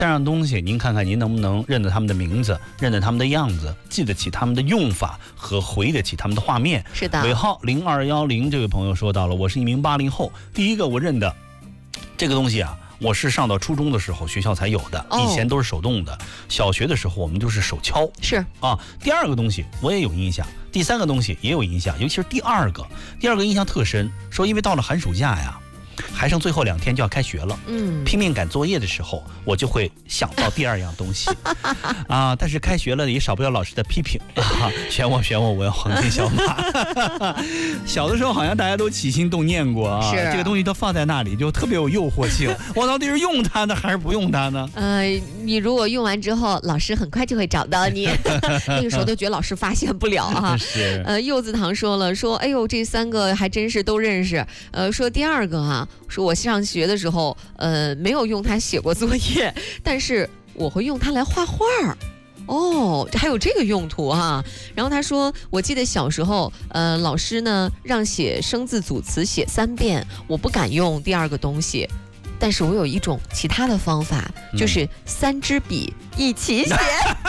3样东西，您看看您能不能认得他们的名字，认得他们的样子，记得起他们的用法和回得起他们的画面。 是的。 尾号0210这位朋友说到了，我是一名80后，第一个我认得这个东西啊，我是上到初中的时候学校才有的，以前都是手动的。小学的时候我们就是手敲。 是啊。第二个东西我也有印象，第三个东西也有印象，尤其是第二个印象特深，说因为到了寒暑假呀，还剩最后2天就要开学了，拼命赶作业的时候，我就会想到第2样东西啊。但是开学了也少不了老师的批评啊，选我，我要黄金小马。小的时候好像大家都起心动念过啊，这个东西都放在那里就特别有诱惑性。我到底是用它呢，还是不用它呢？ 你如果用完之后，老师很快就会找到你。那个时候都觉得老师发现不了啊。 是。 柚子糖说了，说哎呦这3个还真是都认识。说第2个啊，说我上学的时候，没有用它写过作业，但是我会用它来画画。哦，这还有这个用途哈。然后他说，我记得小时候，老师呢让写生字组词写3遍，我不敢用第2个东西。但是我有一种其他的方法，就是3支笔一起写。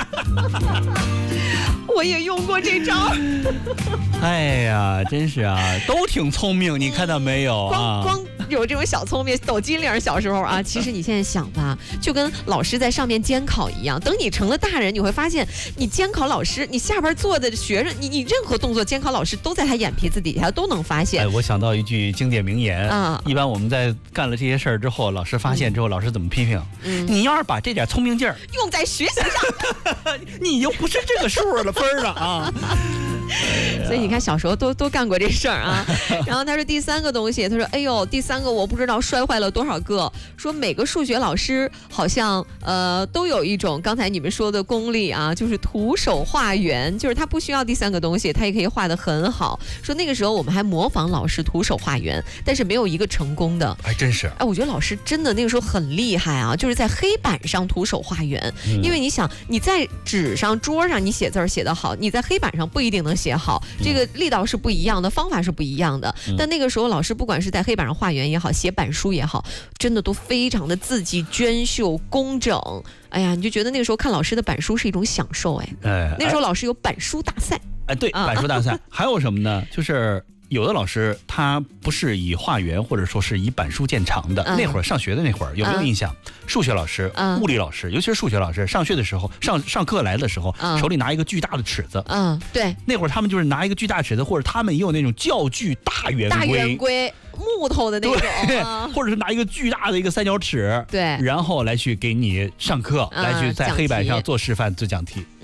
我也用过这招。 哎呀，真是啊，都挺聪明，你看到没有啊？ 光有这种小聪明，抖机灵小时候啊。其实你现在想吧，就跟老师在上面监考一样。等你成了大人，你会发现，你监考老师，你下边坐的学生，你任何动作，监考老师都在他眼皮子底下都能发现。 哎，我想到一句经典名言啊，一般我们在干了这些事儿之后，老师发现之后，老师怎么批评？你要是把这点聪明劲儿用在学习上， 你又不是这个数了分了啊。 所以你看，小时候都干过这事儿啊。然后他说第3个东西，他说哎呦，第3个我不知道摔坏了多少个。说每个数学老师好像都有一种刚才你们说的功力啊，就是徒手画圆，就是他不需要第3个东西，他也可以画得很好。说那个时候我们还模仿老师徒手画圆，但是没有一个成功的。 还真是。 哎，我觉得老师真的那个时候很厉害啊，就是在黑板上徒手画圆。因为你想，你在纸上桌上你写字写得好，你在黑板上不一定能写好，这个力道是不一样的，方法是不一样的。但那个时候老师不管是在黑板上画圆也好，写板书也好，真的都非常的字迹娟秀工整。哎呀，你就觉得那个时候看老师的板书是一种享受。那个时候老师有板书大赛。 对，板书大赛。还有什么呢？就是有的老师他不是以画圆或者说是以板书见长的。那会儿上学的那会儿有没有印象？数学老师、物理老师，尤其是数学老师，上学的时候上课来的时候，手里拿一个巨大的尺子。 对， 那会儿他们就是拿一个巨大尺子，或者他们也有那种较巨大圆规。 木头的那种， 或者是拿一个巨大的一个3角尺， 对， 然后来去给你上课，来去在黑板上做示范、做讲题。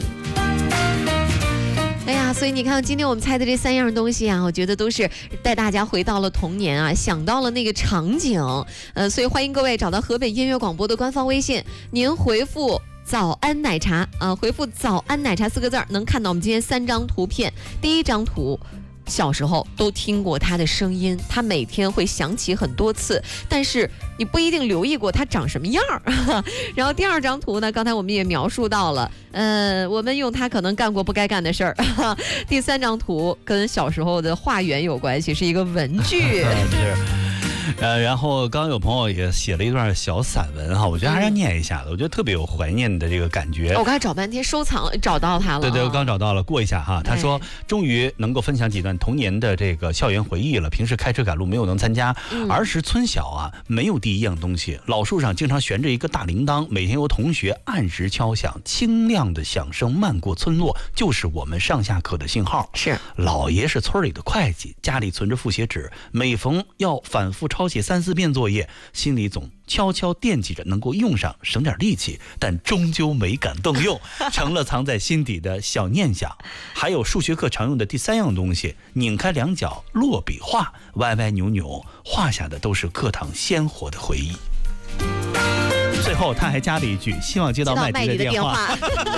哎呀，所以你看，今天我们猜的这3样东西啊，我觉得都是带大家回到了童年啊，想到了那个场景。所以欢迎各位找到河北音乐广播的官方微信，您回复早安奶茶回复早安奶茶4个字，能看到我们今天3张图片。第1张图，小时候都听过他的声音，他每天会响起很多次，但是你不一定留意过他长什么样儿。然后第2张图呢，刚才我们也描述到了，我们用它可能干过不该干的事儿。第3张图跟小时候的画圆有关系，是一个文具。 然后刚刚有朋友也写了一段小散文哈，我觉得还是要念一下的，我觉得特别有怀念的这个感觉。 我刚才找半天收藏找到它了。 对，我刚找到了，过一下哈。他说终于能够分享几段童年的这个校园回忆了。平时开车赶路没有能参加，儿时村小啊，没有第1样东西。老树上经常悬着一个大铃铛，每天有同学按时敲响，清亮的响声漫过村落，就是我们上下课的信号。 是， 老爷是村里的会计，家里存着复写纸，每逢要反复抄写3、4遍作业，心里总悄悄惦记着能够用上，省点力气，但终究没敢动用，成了藏在心底的小念想。还有数学课常用的第3样东西，拧开2角落笔画，歪歪扭扭画下的都是课堂鲜活的回忆。最后他还加了一句，希望接到麦迪的电话。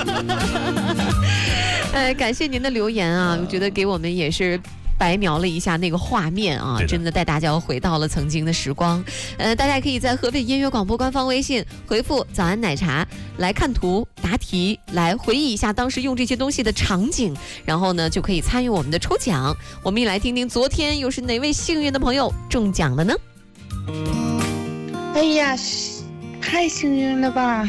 感谢您的留言啊，我觉得给我们也是白描了一下那个画面啊，真的带大家回到了曾经的时光。大家可以在河北音乐广播官方微信回复早安奶茶来看图答题，来回忆一下当时用这些东西的场景，然后呢就可以参与我们的抽奖。我们一来听听昨天又是哪位幸运的朋友中奖了呢？ 哎呀，太幸运了吧！